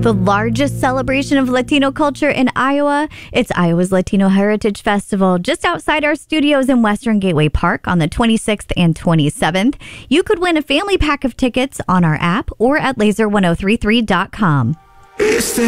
The largest celebration of Latino culture in Iowa. It's Iowa's Latino Heritage Festival just outside our studios in Western Gateway Park on the 26th and 27th. You could win a family pack of tickets on our app or at laser1033.com.